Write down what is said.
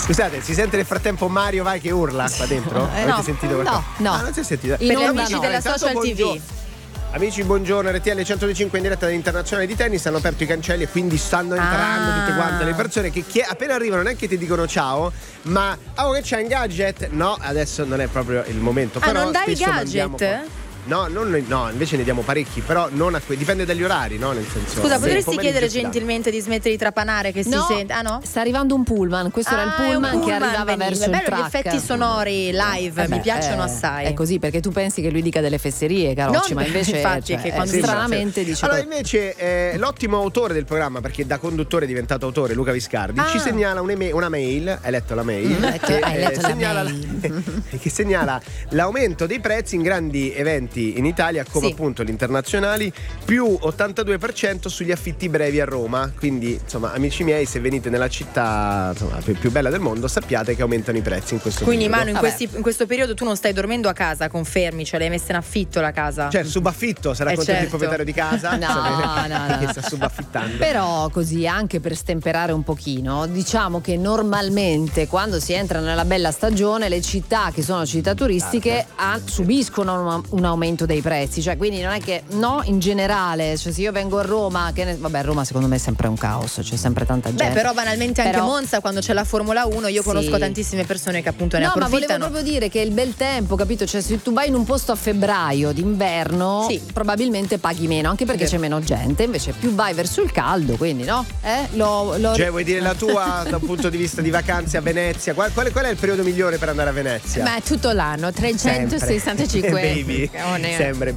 Scusate, si sente nel frattempo Mario Vai che urla qua dentro? Avete sentito qualcosa? No. Ah, non si è sentito. Per gli amici Allora, della intanto Social TV. Amici, buongiorno, RTL 105 in diretta dall'Internazionale di Tennis, hanno aperto i cancelli e quindi stanno entrando tutte quante le persone che appena arrivano neanche ti dicono ciao, ma che c'è un gadget? No, adesso non è proprio il momento. Però non dai spesso gadget? No, invece ne diamo parecchi, però non dipende dagli orari, no? Nel senso. Scusa, potresti chiedere gentilmente di smettere di trapanare che si sente? Ah no? Sta arrivando un pullman, questo era il pullman che arrivava verso il bello, track. gli effetti sonori live mi piacciono assai. È così, perché tu pensi che lui dica delle fesserie, Carocci, ma invece infatti, che quando stranamente dice. Allora invece l'ottimo autore del programma, perché da conduttore è diventato autore, Luca Viscardi, ci segnala una mail. Hai letto la mail? Che segnala l'aumento dei prezzi in grandi eventi in Italia, come appunto gli internazionali, più 82% sugli affitti brevi a Roma. Quindi insomma, amici miei, se venite nella città più bella del mondo, sappiate che aumentano i prezzi in questo Quindi periodo. Manu, in questo periodo tu non stai dormendo a casa, confermi? Cioè l'hai messa in affitto la casa? Cioè subaffitto, se racconta il proprietario di casa. No. Che sta subaffittando. Però così, anche per stemperare un pochino, diciamo che normalmente quando si entra nella bella stagione le città che sono città turistiche subiscono un aumento dei prezzi, cioè quindi non è che in generale, cioè se io vengo a Roma, Roma secondo me è sempre un caos, c'è sempre tanta gente. Però banalmente anche Monza, quando c'è la Formula 1, io conosco tantissime persone che appunto ne approfittano. Ma volevo proprio dire che il bel tempo, capito? Cioè se tu vai in un posto a febbraio d'inverno, probabilmente paghi meno, anche perché c'è meno gente, invece più vai verso il caldo, quindi Cioè vuoi dire la tua da un punto di vista di vacanze a Venezia? Qual è il periodo migliore per andare a Venezia? Ma tutto l'anno, 365 Baby, sempre